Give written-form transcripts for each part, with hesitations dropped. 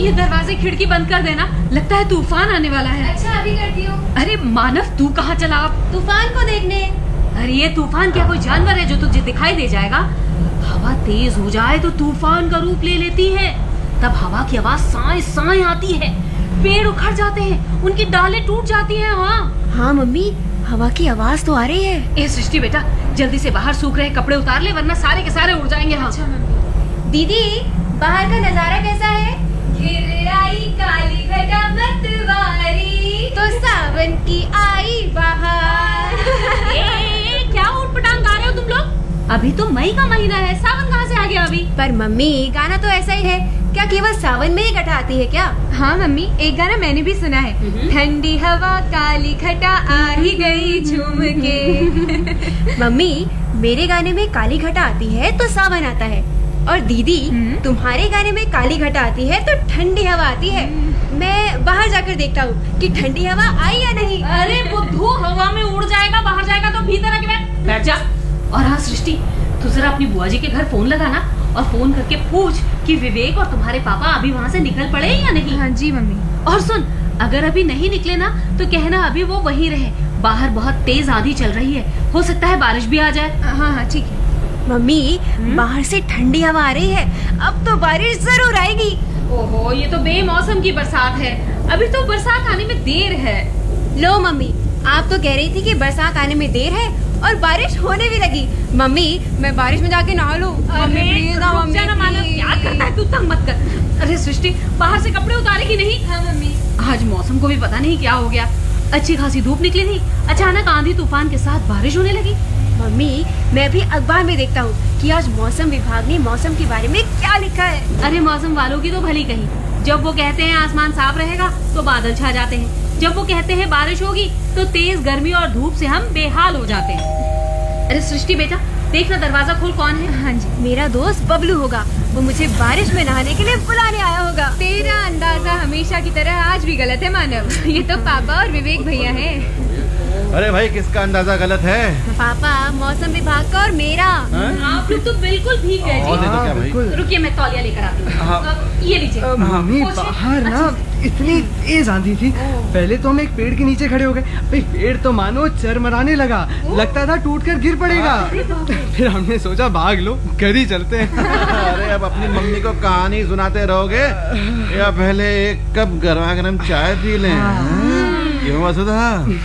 ये दरवाजे खिड़की बंद कर देना, लगता है तूफान आने वाला है। अच्छा अभी करती हूँ। अरे मानव, तू कहाँ चला अब? तूफान को देखने। अरे ये तूफान क्या कोई जानवर है जो तुझे दिखाई दे जाएगा? हवा तेज हो जाए तो तूफान का रूप ले लेती है। तब हवा की आवाज साए साए आती है, पेड़ उखड़ जाते हैं, उनकी डालें टूट जाती हैं। हाँ मम्मी, हवा की आवाज तो आ रही है। ए सृष्टि बेटा, जल्दी से बाहर सूख रहे कपड़े उतार ले, वरना सारे के सारे उड़ जाएंगे। हाँ अच्छा मम्मी। दीदी, बाहर का नजारा कैसा है? घिर आई काली घटा मतवारी, तो सावन की आई बहार। क्या ऊट पटांग गा रहे हो तुम लोग? अभी तो मई का महीना है, सावन कहाँ से आ गया अभी? पर मम्मी, गाना तो ऐसा ही है। क्या केवल सावन में ही घटा आती है क्या? हाँ मम्मी, एक गाना मैंने भी सुना है। ठंडी हवा काली घटा आ ही गई झूम के। मम्मी, मेरे गाने में काली घटा आती है तो सावन आता है, और दीदी तुम्हारे गाने में काली घटा आती है तो ठंडी हवा आती है। मैं बाहर जाकर देखता हूँ कि ठंडी हवा आई या नहीं। अरे बुद्धू, हवा में उड़ जाएगा, बाहर जाएगा तो भीतर आके बैठ जा। और हाँ सृष्टि, तू जरा अपनी बुआ जी के घर फोन लगाना और फोन करके पूछ कि विवेक और तुम्हारे पापा अभी वहाँ से निकल पड़े या नहीं। हाँ जी मम्मी। और सुन, अगर अभी नहीं निकले ना तो कहना अभी वो वहीं रहे। बाहर बहुत तेज आंधी चल रही है, हो सकता है बारिश भी आ जाए। हाँ हाँ ठीक है। मम्मी, बाहर से ठंडी हवा आ रही है, अब तो बारिश जरूर आएगी। ओहो, ये तो बेमौसम की बरसात है, अभी तो बरसात आने में देर है। लो मम्मी, आप तो कह रही थी कि बरसात आने में देर है और बारिश होने भी लगी। मम्मी, मैं बारिश में जाके नहा लूं। क्या करना है तू, तंग मत कर। अरे सृष्टि, बाहर से कपड़े उतारेगी नहीं? हाँ मम्मी। आज मौसम को भी पता नहीं क्या हो गया, अच्छी खासी धूप निकली थी, अचानक आंधी तूफान के साथ बारिश होने लगी। मम्मी, मैं भी अखबार में देखता हूँ कि आज मौसम विभाग ने मौसम के बारे में क्या लिखा है। अरे मौसम वालों की तो भली कही, जब वो कहते हैं आसमान साफ रहेगा तो बादल छा जाते हैं, जब वो कहते हैं बारिश होगी तो तेज गर्मी और धूप से हम बेहाल हो जाते हैं। अरे सृष्टि बेटा, देखना दरवाजा खोल, कौन है? हाँ जी, मेरा दोस्त बबलू होगा, वो मुझे बारिश में नहाने के लिए बुलाने आया होगा। तेरा अंदाजा हमेशा की तरह आज भी गलत है मानव। ये तो पापा और विवेक भैया हैं। अरे भाई, किसका अंदाजा गलत है? पापा, मौसम विभाग का और मेरा। आप लोग तो बिल्कुल ठीक है जी। तो क्या भाई? रुकिए, मैं तौलिया लेकर आती हूँ। ये लीजिए। मम्मी, बाहर ना इतनी तेज आंधी थी, पहले तो हम एक पेड़ के नीचे खड़े हो गए। भाई, पेड़ तो मानो चरमराने लगा, लगता था टूटकर गिर पड़ेगा। फिर हमने सोचा भाग लो, घर ही चलते हैं। अरे अब अपनी मम्मी को कहानी सुनाते रहोगे या पहले एक कप गर्मा गर्म चाय पी लें? क्यों वसुधा?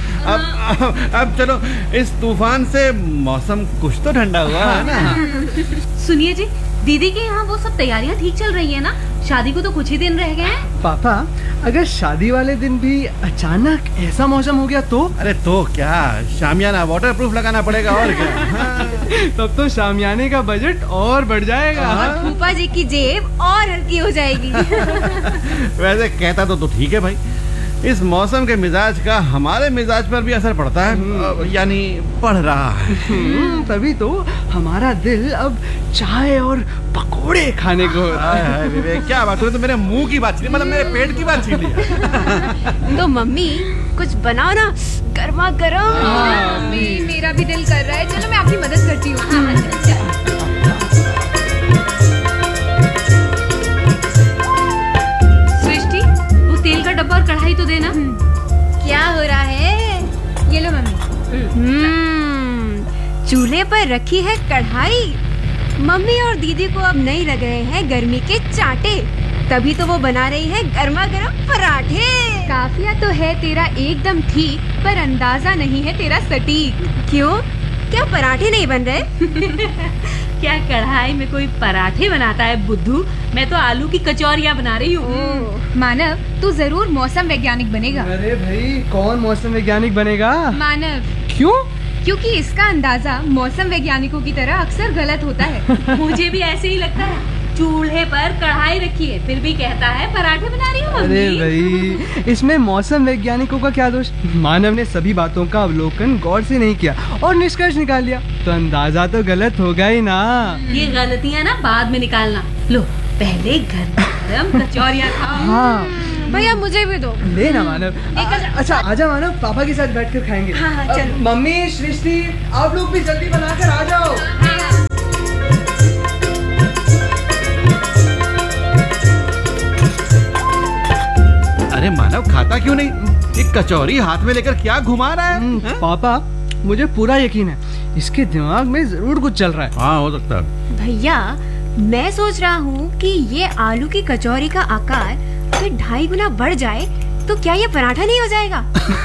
अब चलो, इस तूफान से मौसम कुछ तो ठंडा हुआ है ना? सुनिए जी, दीदी के यहाँ वो सब तैयारियाँ ठीक चल रही है ना? शादी को तो कुछ ही दिन रह गए हैं। पापा, अगर शादी वाले दिन भी अचानक ऐसा मौसम हो गया तो? अरे तो क्या, शामियाना वाटरप्रूफ लगाना पड़ेगा और क्या। तब तो शामियाने का बजट और बढ़ जाएगा। फूफा जी की जेब और हल्की हो जाएगी। वैसे कहता तो ठीक है भाई, इस मौसम के मिजाज का हमारे मिजाज पर भी असर पड़ता है, यानी पड़ रहा है। तभी तो हमारा दिल अब चाय और पकोड़े खाने को। विवेक, क्या बात, तूने तो मेरे मुंह की बात छीनी, मतलब मेरे पेट की बात छीन लिया। तो मम्मी, कुछ बनाओ ना, गर्मा गर्म। मम्मी, मेरा भी दिल कर रहा है, चलो मैं आपकी मदद करती हूँ। तेल का डब्बा और कढ़ाई तो देना। क्या हो रहा है? ये लो मम्मी। चूल्हे पर रखी है कढ़ाई। मम्मी और दीदी को अब नहीं लग रहे हैं गर्मी के चांटे, तभी तो वो बना रही है गर्मा गर्म पराठे। काफिया तो है तेरा एकदम ठीक, पर अंदाजा नहीं है तेरा सटीक। क्यों, क्या पराठे नहीं बन रहे? क्या कढ़ाई में कोई पराठे बनाता है बुद्धू? मैं तो आलू की कचौरियाँ बना रही हूँ। मानव, तू जरूर मौसम वैज्ञानिक बनेगा। अरे भाई, कौन मौसम वैज्ञानिक बनेगा? मानव। क्यों? क्योंकि इसका अंदाजा मौसम वैज्ञानिकों की तरह अक्सर गलत होता है। मुझे भी ऐसे ही लगता है। चूल्हे पर कढ़ाई रखी है, फिर भी कहता है पराठे बना रही हूँ मम्मी। अरे भाई, इसमें मौसम वैज्ञानिकों का क्या दोष? मानव ने सभी बातों का अवलोकन गौर से नहीं किया और निष्कर्ष निकाल लिया, तो अंदाजा तो गलत होगा ही ना। ये गलतियाँ ना बाद में निकालना। लो, पहले गरम कचौरियाँ खाओ। हाँ भैया, मुझे भी दो। लेना मानव। अच्छा, आजा मानव, पापा के साथ बैठकर खाएंगे। हाँ, चलो। मम्मी, सृष्टि, आप लोग भी जल्दी बनाकर आ जाओ। बताता क्यों नहीं? ये कचौरी हाथ में लेकर क्या घुमा रहा है? हाँ? पापा, मुझे पूरा यकीन है इसके दिमाग में जरूर कुछ चल रहा है। हाँ, हो सकता है। भैया, मैं सोच रहा हूँ कि ये आलू की कचौरी का आकार अगर 2.5 गुना बढ़ जाए तो क्या ये पराठा नहीं हो जाएगा?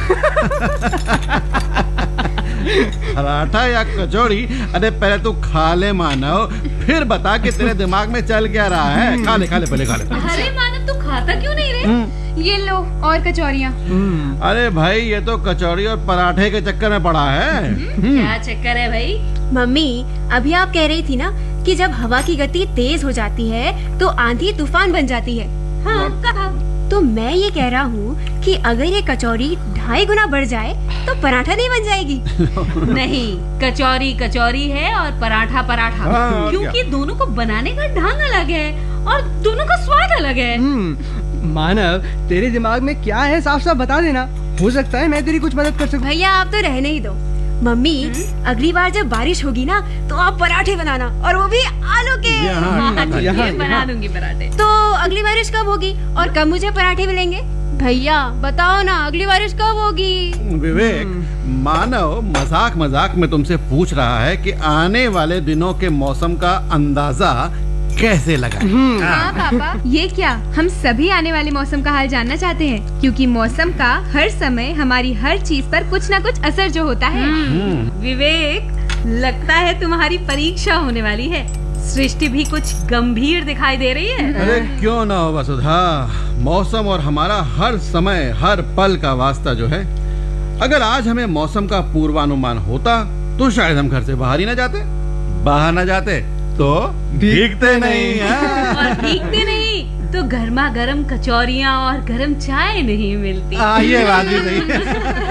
पराठा या कचौड़ी? अरे पहले तू खा ले मानव, फिर बता कि तेरे दिमाग में चल क्या रहा है। खा ले पहले खा ले। अरे मानव, तू खाता क्यों नहीं रे? ये लो और कचौरियाँ। अरे भाई, ये तो कचौड़ी और पराठे के चक्कर में पड़ा है। क्या चक्कर है भाई? मम्मी, अभी आप कह रही थी ना कि जब हवा की गति तेज हो जाती है तो आंधी तूफान बन जाती है। हाँ, कहा। तो मैं ये कह रहा हूँ कि अगर ये कचौरी 2.5 गुना बढ़ जाए तो पराठा नहीं बन जाएगी। नहीं, कचौरी कचौरी है और पराठा पराठा। हाँ, क्योंकि दोनों को बनाने का ढंग अलग है और दोनों का स्वाद अलग है। मानव, तेरे दिमाग में क्या है साफ साफ बता देना, हो सकता है मैं तेरी कुछ मदद कर सकूं। भैया, आप तो रहने ही दो। मम्मी, अगली बार जब बारिश होगी ना तो आप पराठे बनाना, और वो भी आलू के। हाँ, ठीक है, यहाँ। बना दूंगी पराठे। तो अगली बारिश कब होगी और कब मुझे पराठे मिलेंगे? भैया बताओ ना, अगली बारिश कब होगी? विवेक, मानव मजाक मजाक में तुमसे पूछ रहा है कि आने वाले दिनों के मौसम का अंदाजा कैसे लगा। हाँ पापा, ये क्या, हम सभी आने वाले मौसम का हाल जानना चाहते हैं, क्योंकि मौसम का हर समय हमारी हर चीज पर कुछ न कुछ असर जो होता है। विवेक, लगता है तुम्हारी परीक्षा होने वाली है। सृष्टि भी कुछ गंभीर दिखाई दे रही है। अरे क्यों ना हो वसुधा, मौसम और हमारा हर समय हर पल का वास्ता जो है। अगर आज हमें मौसम का पूर्वानुमान होता तो शायद हम घर से बाहर ही ना जाते। बाहर ना जाते तो भीगते नहीं। और भीगते नहीं तो गर्मा गर्म कचौरियाँ और गर्म चाय नहीं मिलती। ये बात भी सही है।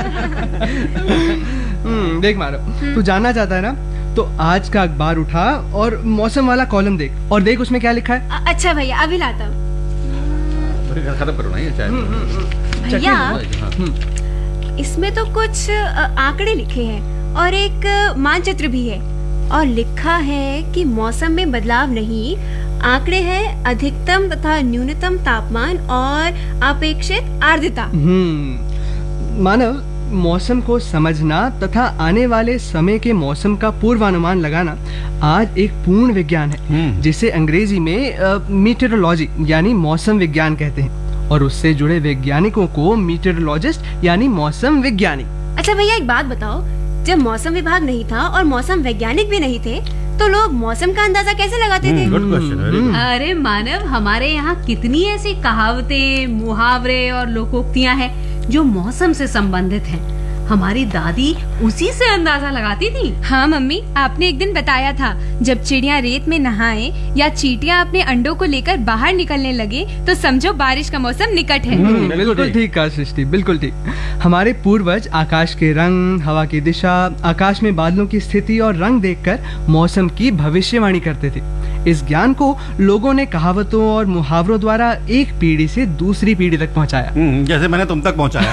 देख मानव, तू जानना चाहता है ना, तो आज का अखबार उठा और मौसम वाला कॉलम देख, और देख उसमें क्या लिखा है। अच्छा भैया, अभी लाता हूँ। खत्म करो ना ये चाय। भैया, इसमें तो कुछ आंकड़े लिखे हैं और एक मानचित्र भी है, और लिखा है कि मौसम में बदलाव नहीं, आंकड़े हैं अधिकतम तथा न्यूनतम तापमान और अपेक्षित आर्द्रता। मानव, मौसम को समझना तथा आने वाले समय के मौसम का पूर्वानुमान लगाना आज एक पूर्ण विज्ञान है, जिसे अंग्रेजी में मीटेरोलॉजी यानी मौसम विज्ञान कहते हैं, और उससे जुड़े वैज्ञानिकों को मीटेरोलॉजिस्ट यानी मौसम वैज्ञानिक। अच्छा भैया, एक बात बताओ, जब मौसम विभाग नहीं था और मौसम वैज्ञानिक भी नहीं थे तो लोग मौसम का अंदाजा कैसे लगाते थे? Good question. अरे मानव, हमारे यहाँ कितनी ऐसी कहावतें, मुहावरे और लोकोक्तियाँ हैं जो मौसम से संबंधित हैं। हमारी दादी उसी से अंदाजा लगाती थी। हाँ मम्मी, आपने एक दिन बताया था, जब चिड़िया रेत में नहाए या चींटियां अपने अंडों को लेकर बाहर निकलने लगे तो समझो बारिश का मौसम निकट है। बिल्कुल ठीक कहा सृष्टि, बिल्कुल ठीक। हमारे पूर्वज आकाश के रंग, हवा की दिशा, आकाश में बादलों की स्थिति और रंग देखकर मौसम की भविष्यवाणी करते थे। इस ज्ञान को लोगों ने कहावतों और मुहावरों द्वारा एक पीढ़ी से दूसरी पीढ़ी तक पहुंचाया, जैसे मैंने तुम तक पहुंचाया।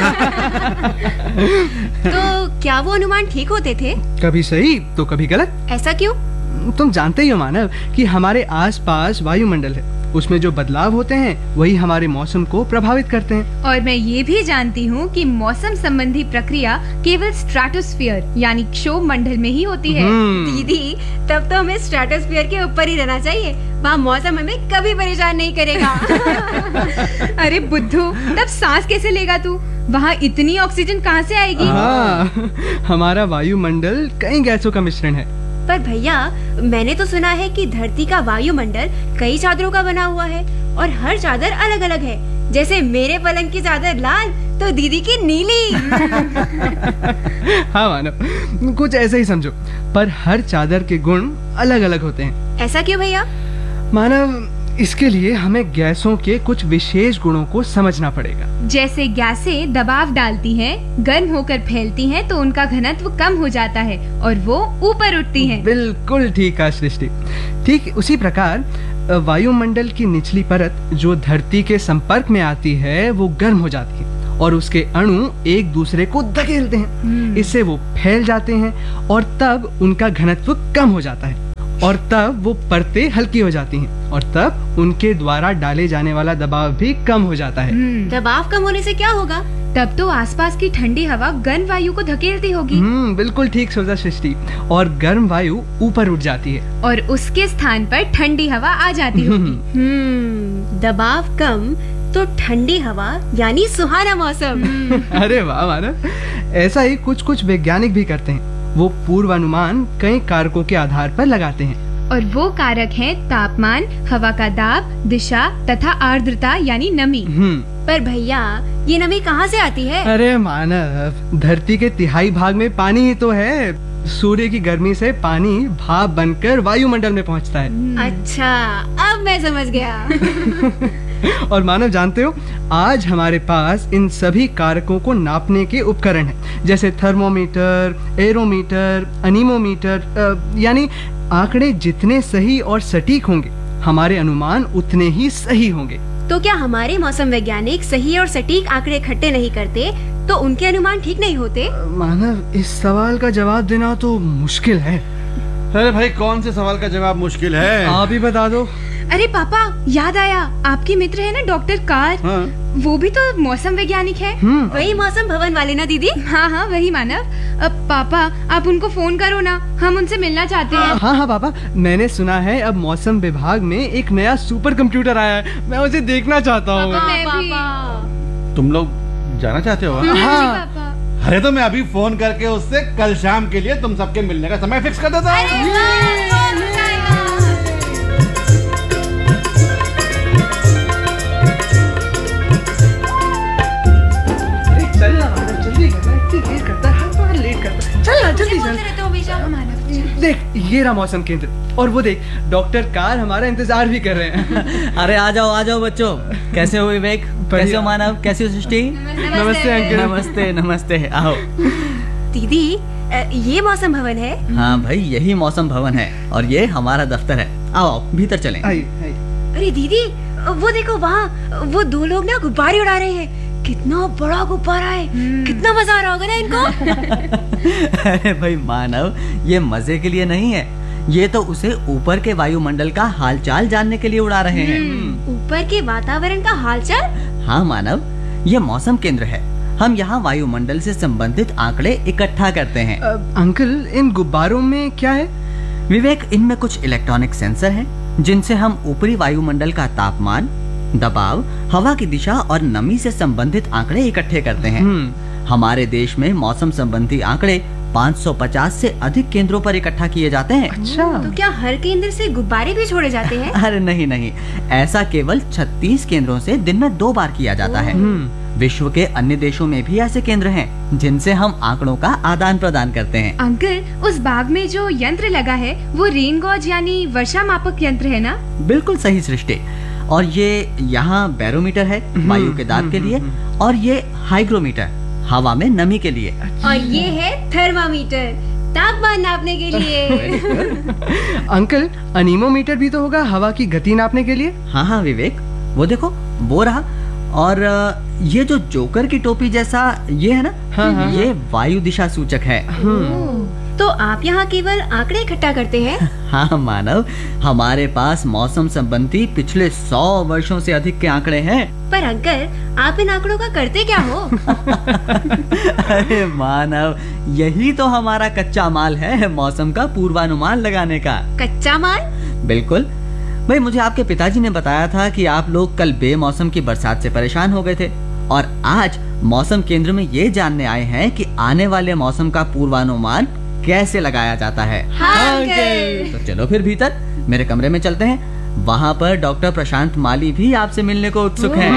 तो क्या वो अनुमान ठीक होते थे? कभी सही तो कभी गलत। ऐसा क्यों? तुम जानते ही हो मानव कि हमारे आसपास वायुमंडल है, उसमें जो बदलाव होते हैं वही हमारे मौसम को प्रभावित करते हैं। और मैं ये भी जानती हूँ कि मौसम संबंधी प्रक्रिया केवल स्ट्रेटोस्फीयर यानी क्षोभ मंडल में ही होती है। दीदी, तब तो हमें स्ट्रेटोस्फीयर के ऊपर ही रहना चाहिए, वहाँ मौसम हमें कभी परेशान नहीं करेगा। अरे बुद्धू, तब सांस कैसे लेगा तू? वहाँ इतनी ऑक्सीजन कहाँ से आएगी? हाँ, हमारा वायुमंडल कई गैसों का मिश्रण है। पर भैया, मैंने तो सुना है कि धरती का वायुमंडल कई चादरों का बना हुआ है और हर चादर अलग अलग है। जैसे मेरे पलंग की चादर लाल तो दीदी की नीली। हाँ मानव, कुछ ऐसा ही समझो, पर हर चादर के गुण अलग अलग होते हैं। ऐसा क्यों भैया? मानव, इसके लिए हमें गैसों के कुछ विशेष गुणों को समझना पड़ेगा। जैसे गैसें दबाव डालती हैं, गर्म होकर फैलती हैं तो उनका घनत्व कम हो जाता है और वो ऊपर उठती हैं। बिल्कुल ठीक है सृष्टि। ठीक उसी प्रकार वायुमंडल की निचली परत जो धरती के संपर्क में आती है वो गर्म हो जाती है और उसके अणु एक दूसरे को धकेलते हैं। इससे वो फैल जाते हैं और तब उनका घनत्व कम हो जाता है और तब वो परतें हल्की हो जाती हैं और तब उनके द्वारा डाले जाने वाला दबाव भी कम हो जाता है। दबाव कम होने से क्या होगा? तब तो आसपास की ठंडी हवा गर्म वायु को धकेलती होगी बिल्कुल ठीक सोचा सृष्टि। और गर्म वायु ऊपर उठ जाती है और उसके स्थान पर ठंडी हवा आ जाती होगी। दबाव कम तो ठंडी हवा यानी सुहाना मौसम। अरे वाह मानव, ऐसा ही कुछ कुछ वैज्ञानिक भी करते हैं। वो पूर्वानुमान कई कारकों के आधार पर लगाते हैं और वो कारक हैं तापमान, हवा का दाब, दिशा तथा आर्द्रता यानी नमी। पर भैया, ये नमी कहाँ से आती है? अरे मानव, धरती के तिहाई भाग में पानी ही तो है। सूर्य की गर्मी से पानी भाप बनकर वायुमंडल में पहुंचता है। अच्छा, अब मैं समझ गया। और मानव जानते हो, आज हमारे पास इन सभी कारकों को नापने के उपकरण हैं, जैसे थर्मोमीटर, एरोमीटर, अनीमोमीटर। यानी आंकड़े जितने सही और सटीक होंगे, हमारे अनुमान उतने ही सही होंगे। तो क्या हमारे मौसम वैज्ञानिक सही और सटीक आंकड़े इकट्ठे नहीं करते तो उनके अनुमान ठीक नहीं होते? मानव, इस सवाल का जवाब देना तो मुश्किल है। अरे भाई, कौन से सवाल का जवाब मुश्किल है? आप ही बता दो। अरे पापा, याद आया, आपके मित्र है ना डॉक्टर कार। हाँ। वो भी तो मौसम वैज्ञानिक है। वही मौसम भवन वाले ना दीदी? हाँ वही मानव। अब पापा, आप उनको फोन करो ना, हम उनसे मिलना चाहते हैं। हाँ पापा, मैंने सुना है अब मौसम विभाग में एक नया सुपर कंप्यूटर आया है। मैं उसे देखना चाहता हूँ। मैं भी। तुम लोग जाना चाहते हो? हाँ। अरे तो मैं अभी फोन करके उससे कल शाम के लिए तुम सबके मिलने का समय फिक्स कर देता हूँ। देख, ये रहा मौसम केंद्र। और वो देख, डॉक्टर कार हमारा इंतजार भी कर रहे हैं। अरे आ जाओ बच्चों। कैसे हो विवेक? कैसे हो मानव? कैसे हो सृष्टि? नमस्ते अंकल। नमस्ते नमस्ते। आओ। दीदी, ये मौसम भवन है? हाँ भाई, यही मौसम भवन है और ये हमारा दफ्तर है। आओ भीतर चलें। अरे दीदी, वो देखो वहाँ वो दो लोग ना गुब्बारे उड़ा रहे हैं। कितना बड़ा गुब्बारा है। कितना मजा आ रहा होगा ना इनको। अरे भाई मानव, ये मजे के लिए नहीं है, ये तो उसे ऊपर के वायुमंडल का हालचाल जानने के लिए उड़ा रहे हैं। ऊपर के वातावरण का हालचाल? हाँ मानव, ये मौसम केंद्र है। हम यहाँ वायुमंडल से संबंधित आंकड़े इकट्ठा करते हैं। अंकल, इन गुब्बारों में क्या है? विवेक, इनमें कुछ इलेक्ट्रॉनिक सेंसर हैं, जिनसे हम ऊपरी वायुमंडल का तापमान, दबाव, हवा की दिशा और नमी से संबंधित आंकड़े इकट्ठे करते हैं। हमारे देश में मौसम संबंधी आंकड़े 550 से अधिक केंद्रों पर इकट्ठा किए जाते हैं। अच्छा। तो क्या हर केंद्र से गुब्बारे भी छोड़े जाते हैं? अरे नहीं, ऐसा केवल 36 केंद्रों से दिन में 2 बार किया जाता है। विश्व के अन्य देशों में भी ऐसे केंद्र हैं, जिनसे हम आंकड़ों का आदान प्रदान करते हैं। अंकल, उस बाग में जो यंत्र लगा है वो रेन गॉज यानी वर्षा मापक यंत्र है ना? बिल्कुल सही सृष्टि। और ये यहाँ बैरोमीटर है वायु के दाब के लिए, और ये हाइग्रोमीटर हवा में नमी के लिए, और ये है थर्मामीटर तापमान नापने के लिए। अंकल, अनीमोमीटर भी तो होगा हवा की गति नापने के लिए? हाँ विवेक, वो देखो, वो रहा। और ये जो जोकर की टोपी जैसा ये है ना, ये वायु दिशा सूचक है। तो आप यहाँ केवल आंकड़े इकट्ठा करते हैं? हाँ मानव, हमारे पास मौसम संबंधी पिछले 100 वर्षों से अधिक के आंकड़े हैं। पर अंकल, आप इन आंकड़ों का करते क्या हो? अरे मानव, यही तो हमारा कच्चा माल है मौसम का पूर्वानुमान लगाने का। कच्चा माल? बिल्कुल भाई, मुझे आपके पिताजी ने बताया था कि आप लोग कल बेमौसम की बरसात से परेशान हो गए थे, और आज मौसम केंद्र में ये जानने आए हैं कि आने वाले मौसम का पूर्वानुमान कैसे लगाया जाता है। हाँ अंकल। तो चलो फिर भीतर मेरे कमरे में चलते हैं। वहाँ पर डॉक्टर प्रशांत माली भी आपसे मिलने को उत्सुक हैं।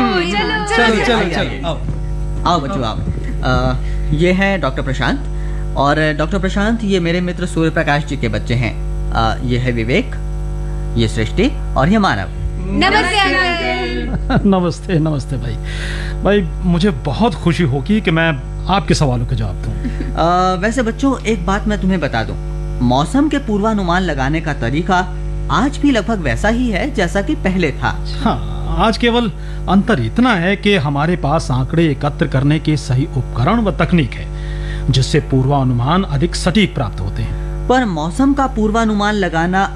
चलो। आओ बच्चों, आओ। ये है डॉक्टर प्रशांत, और डॉक्टर प्रशांत ये मेरे मित्र सूर्य प्रकाश जी के बच्चे हैं। ये है विवेक, ये सृष्टि, और ये मानव। नमस्ते अंकल। नमस्ते भाई, मुझे बहुत खुशी होगी कि मैं आपके सवालों के जवाब दूं। वैसे बच्चों, एक बात मैं तुम्हें बता दूं, मौसम के पूर्वानुमान लगाने का तरीका आज भी लगभग वैसा ही है जैसा कि पहले था। हाँ, आज केवल अंतर इतना है कि हमारे पास आंकड़े एकत्र करने के सही उपकरण व तकनीक है, जिससे पूर्वानुमान अधिक सटीक प्राप्त होते हैं। पर मौसम का पूर्वानुमान लगाना